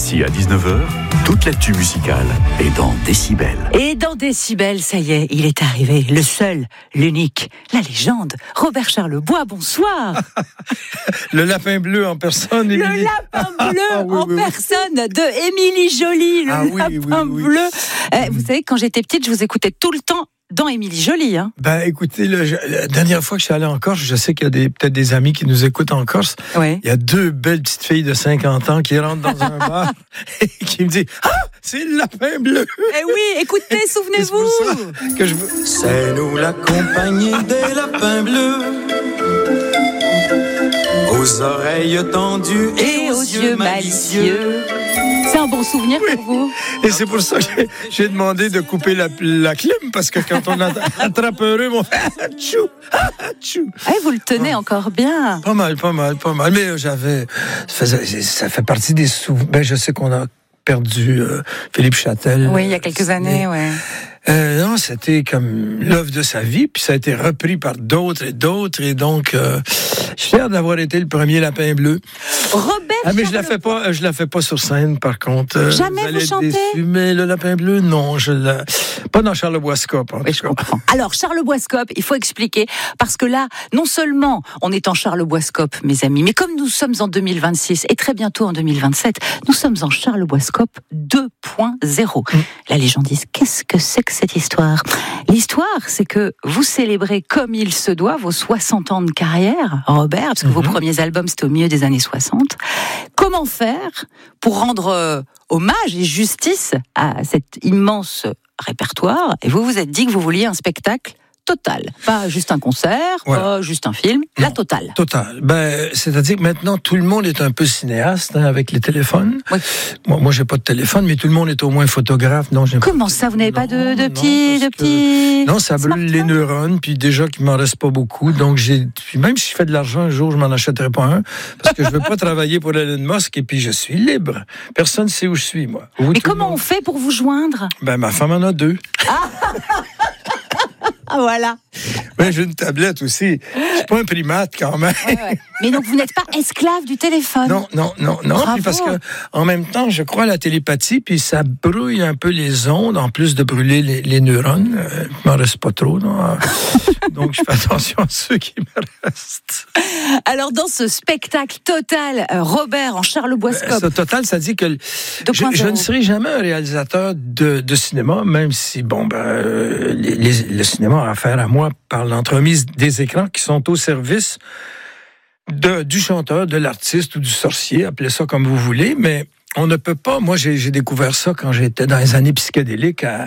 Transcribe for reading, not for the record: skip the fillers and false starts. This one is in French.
midi à 19h, toute l'actu musicale est dans Décibel. Et dans Décibel, ça y est, il est arrivé, le seul, l'unique, la légende, Robert Charlebois, bonsoir. Le lapin bleu en personne, Émilie. Le lapin bleu personne de Émilie Joly, le lapin bleu. Vous savez, quand j'étais petite, je vous écoutais tout le temps dans Émilie Joly. Hein. Ben, écoutez, la dernière fois que je suis allé en Corse, je sais qu'il y a peut-être des amis qui nous écoutent en Corse. Oui. Il y a deux belles petites filles de 50 ans qui rentrent dans un bar et qui me disent « Ah, c'est le lapin bleu! » Eh oui, écoutez, souvenez-vous. C'est que je veux... C'est nous la compagnie des lapins bleus, aux oreilles tendues Et aux yeux malicieux. C'est un bon souvenir pour vous? Et c'est pour ça que j'ai demandé de couper la clim, parce que quand on attrape un rhume, on fait « Atchou! Atchou! » Vous le tenez encore bien. Pas mal. Mais ça fait partie des souvenirs. Ben, je sais qu'on a perdu Philippe Châtel. Oui, il y a quelques années, ouais. Non, c'était comme l'œuvre de sa vie, puis ça a été repris par d'autres, et donc je suis fier d'avoir été le premier lapin bleu. Robert mais je la fais pas sur scène, par contre. Jamais vous chantez? Déçus, mais le lapin bleu, non, pas dans Charlebois Scope. Oui, je comprends. Alors, Charlebois Scope, il faut expliquer, parce que là, non seulement on est en Charlebois Scope, mes amis, mais comme nous sommes en 2026 et très bientôt en 2027, nous sommes en Charlebois Scope 2.0. La légende dit, qu'est-ce que c'est que cette histoire? L'histoire, c'est que vous célébrez comme il se doit vos 60 ans de carrière, Robert, parce que vos premiers albums, c'était au milieu des années 60. Comment faire pour rendre hommage et justice à cet immense répertoire? Et vous vous êtes dit que vous vouliez un spectacle total, pas juste un concert, pas juste un film, la totale. Total. Ben, c'est-à-dire que maintenant, tout le monde est un peu cinéaste avec les téléphones. Oui. Moi, j'ai pas de téléphone, mais tout le monde est au moins photographe. Non, Comment ça, vous n'avez pas de petits... Non, ça brûle les neurones, puis déjà qu'il m'en reste pas beaucoup. Donc, même si je fais de l'argent un jour, je m'en achèterai pas un, parce que je veux pas travailler pour Elon Musk, et puis je suis libre. Personne ne sait où je suis, moi. Mais comment on fait pour vous joindre? Ben, ma femme en a 2. Ah, voilà. Ben, j'ai une tablette aussi. Je suis pas un primate, quand même. Ouais. Mais donc, vous n'êtes pas esclave du téléphone? Non. Bravo. Puis parce que, en même temps, je crois à la télépathie, puis ça brouille un peu les ondes, en plus de brûler les neurones. Il m'en reste pas trop, non? Donc, je fais attention à ceux qui me restent. Alors, dans ce spectacle total, Robert en Charlebois Scope. Ce total, ça dit que je ne serai jamais un réalisateur de cinéma, même si, le cinéma a affaire à moi par l'entremise des écrans qui sont au service du chanteur, de l'artiste ou du sorcier, appelez ça comme vous voulez, mais on ne peut pas. Moi, j'ai découvert ça quand j'étais dans les années psychédéliques à